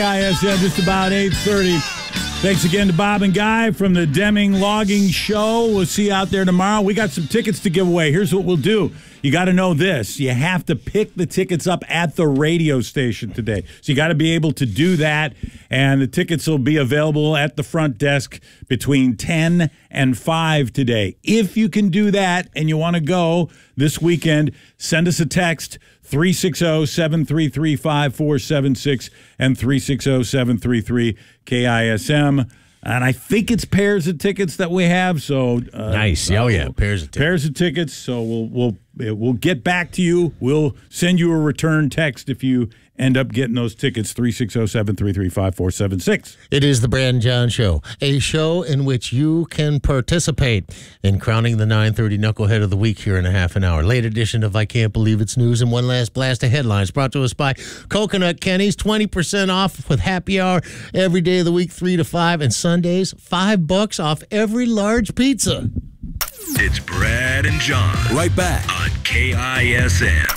ISM, just about 8:30. Thanks again to Bob and Guy from the Deming Logging Show. We'll see you out there tomorrow. We got some tickets to give away. Here's what we'll do. You got to know this. You have to pick the tickets up at the radio station today. So you got to be able to do that. And the tickets will be available at the front desk between 10 and 5 today. If you can do that and you want to go this weekend, send us a text, 360-733-5476 and 360-733-KISM. And I think it's pairs of tickets that we have. So nice. Oh yeah, pairs of tickets. Pairs of tickets. So we'll get back to you. We'll send you a return text if you end up getting those tickets. 360-733-5476. It is the Brad and John Show, a show in which you can participate in crowning the 9:30 Knucklehead of the Week here in a half an hour. Late edition of I Can't Believe It's News and one last blast of headlines brought to us by Coconut Kenny's. 20% off with happy hour every day of the week, 3 to 5, and Sundays, $5 off every large pizza. It's Brad and John. Right back on KISM.